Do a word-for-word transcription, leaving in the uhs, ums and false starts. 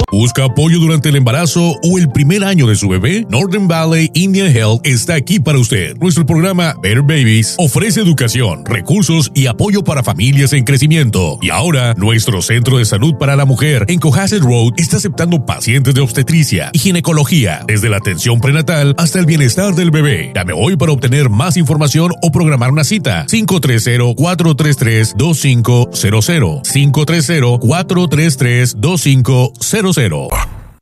¿Busca apoyo durante el embarazo o el primer año de su bebé? Northern Valley Indian Health está aquí para usted. Nuestro programa Better Babies ofrece educación, recursos y apoyo para familias en crecimiento. Y ahora, nuestro Centro de Salud para la Mujer en Cohasset Road está aceptando pacientes de obstetricia y ginecología, desde la atención prenatal hasta el bienestar del bebé. Llame hoy para obtener más información o programar una cita. cinco tres cero, cuatro tres tres, dos cinco cero cero. cinco tres cero, cuatro tres tres, dos cinco cero cero.